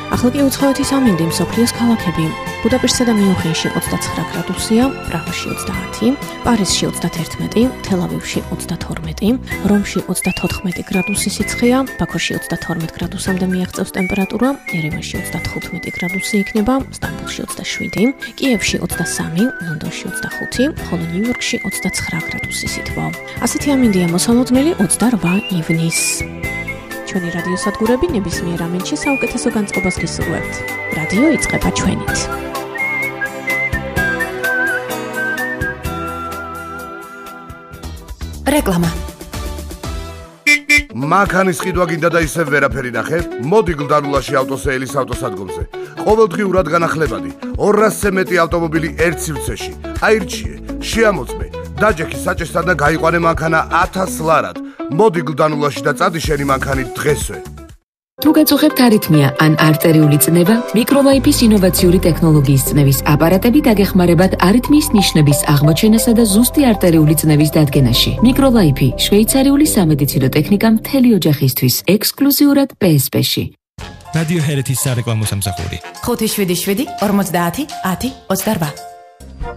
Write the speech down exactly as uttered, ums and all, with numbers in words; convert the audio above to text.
ახლა კი უცხოეთის ამინდი მსოფლიოს ქალაქები. ბუდაპეშტსა და მიუნხენში ოცდაცხრა გრადუსია, პრაღაში ოცდაათი, პარიზში ოცდაათი, თელ-ავივში ოცდათორმეტი, რომში ოცდათოთხმეტი გრადუსი სიცხეა, ბაქოში ოცდათორმეტ გრადუსამდე მიაღწევს ტემპერატურა, ერევანში ოცდათხუთმეტი გრადუსი იქნება, სტამბოლში ოცდაშვიდი, კიევში ოცდასამი, ლონდონში ოცდახუთი, ხოლო ნიუ-იორკში ოცდაცხრა გრადუსი სითბო. ასეთი ამინდია მოსალოდნელი ოცდარვა ივნისს. ჩვენი რადიოსადგურები ნებისმიერ ამენში საუკეთესო განწყობას გისურვებთ. რადიო იწყება ჩვენით. რეკლამა. მანქანის ყიდვა გინდა და ისევ ვერაფერი ნახე? მოდი გლდანულაში ავტოსეილის ავტოსადგომზე. ყოველდღიურად განახლებადი ორასზე მეტი ავტომობილი ერთ სივრცეში. აირჩიე, შეამოწმე, დაჯექი საჭესთან და გაიყვანე მანქანა ათას ლარად. მოდი გლდანულაში და წადი შენი მანქანით დღესვე. თუ გაწუხებთ არითმია ან არტერიული წნევა, მიკროლაიფის ინოვაციური ტექნოლოგიის წნევის აპარატები დაგეხმარებათ არითმიის ნიშნების აღმოჩენასა და ზუსტი არტერიული წნევის დადგენაში. მიკროლაიფი შვეიცარიული სამედიცინო ტექნიკა მთელი ოჯახისთვის, ექსკლუზიურად პი ეს პი-ში. რადიო ჰერეთის სარეკლამო სამსახური. ხუთი შვიდი შვიდი ორმოცდაათი ათი ოცდარვა.